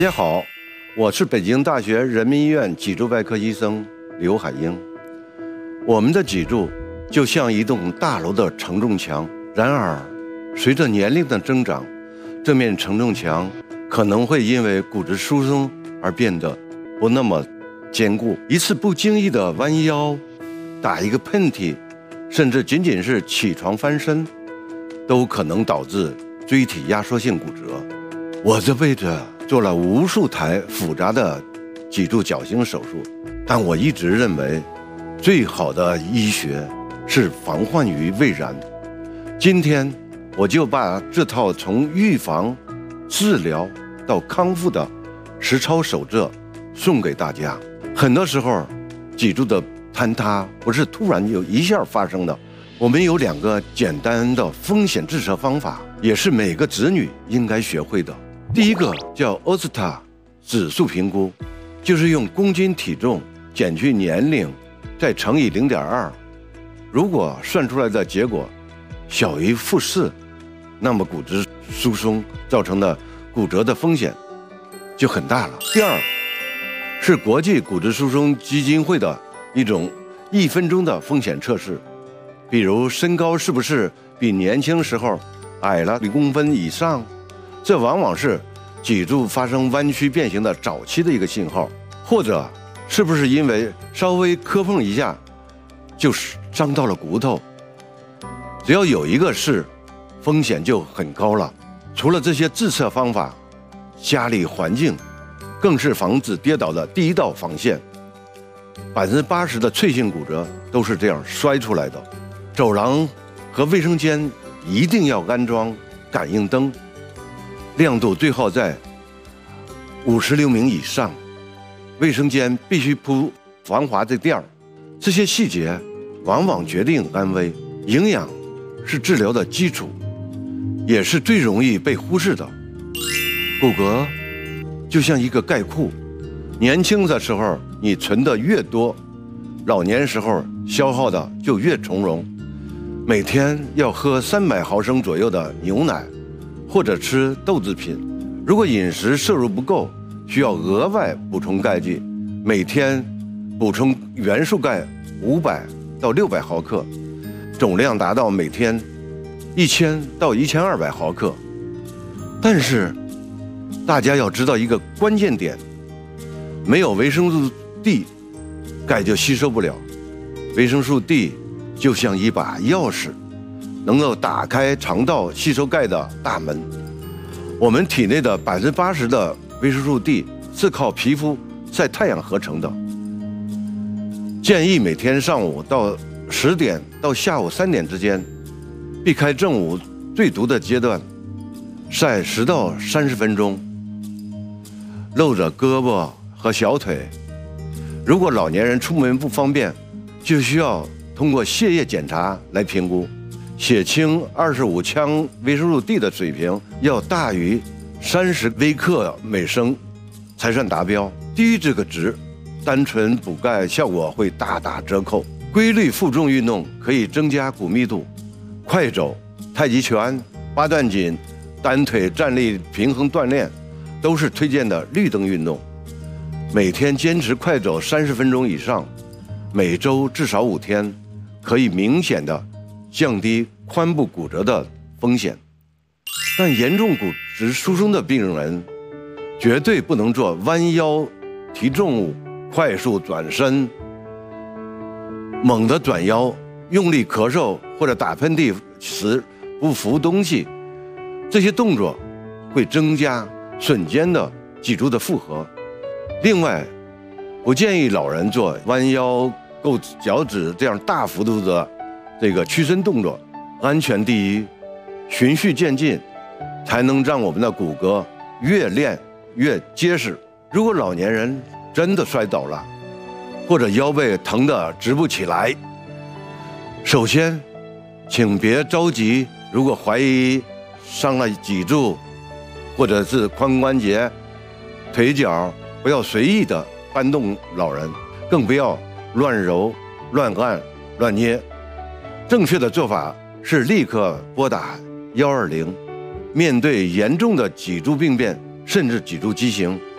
大家好，我是北京大学人民医院脊柱外科医生刘海英。我们的脊柱就像一栋大楼的承重墙，然而，随着年龄的增长，这面承重墙可能会因为骨质疏松而变得不那么坚固。一次不经意的弯腰、打一个喷嚏，甚至仅仅是起床翻身，都可能导致椎体压缩性骨折。我这辈子做了无数台复杂的脊柱矫形手术，但我一直认为，最好的医学是防患于未然。今天，我就把这套从预防、治疗到康复的实操手册送给大家。很多时候，脊柱的坍塌不是突然有一下发生的。我们有2个简单的风险自测方法，也是每个子女应该学会的。第一个叫欧斯塔指数评估，就是用公斤体重减去年龄，再乘以0.2。如果算出来的结果小于-4，那么骨质疏松造成的骨折的风险就很大了。第二，是国际骨质疏松基金会的一种1分钟的风险测试，比如身高是不是比年轻时候矮了1公分以上，这往往是脊柱发生弯曲变形的早期的一个信号，或者是不是因为稍微磕碰一下就伤到了骨头。只要有一个是，风险就很高了。除了这些自测方法，家里环境更是防止跌倒的第一道防线。80%的脆性骨折都是这样摔出来的。走廊和卫生间一定要安装感应灯，亮度最好在50流明以上。卫生间必须铺防滑的垫儿。这些细节往往决定安危。营养是治疗的基础，也是最容易被忽视的。骨骼就像一个钙库，年轻的时候你存的越多，老年时候消耗的就越从容。每天要喝300毫升左右的牛奶，或者吃豆制品。如果饮食摄入不够，需要额外补充钙剂，每天补充元素钙500到600毫克，总量达到每天1000到1200毫克。但是大家要知道一个关键点，没有维生素 D， 钙就吸收不了。维生素 D 就像一把钥匙，能够打开肠道吸收钙的大门。我们体内的80%的维生素 D 是靠皮肤晒太阳合成的。建议每天上午到10点到下午3点之间，避开正午最毒的阶段，晒10到30分钟，露着胳膊和小腿。如果老年人出门不方便，就需要通过血液检查来评估。血清25羟维生素 D 的水平要大于30微克每升才算达标，低于这个值，单纯补钙效果会大打折扣。规律负重运动可以增加骨密度，快走、太极拳、八段锦、单腿站立平衡锻炼都是推荐的绿灯运动。每天坚持快走30分钟以上，每周至少5天，可以明显的降低髋部骨折的风险。但严重骨质疏松的病人绝对不能做弯腰、提重物、快速转身、猛地转腰、用力咳嗽或者打喷嚏时不扶东西。这些动作会增加瞬间的脊柱的负荷。另外，不建议老人做弯腰、够脚趾这样大幅度的这个屈伸动作。安全第一，循序渐进，才能让我们的骨骼越练越结实。如果老年人真的摔倒了，或者腰背疼得直不起来，首先请别着急，如果怀疑伤了脊柱或者是髋关节、腿脚，不要随意的搬动老人，更不要乱揉、乱按、乱捏。正确的做法是立刻拨打120。面对严重的脊柱病变，甚至脊柱畸形，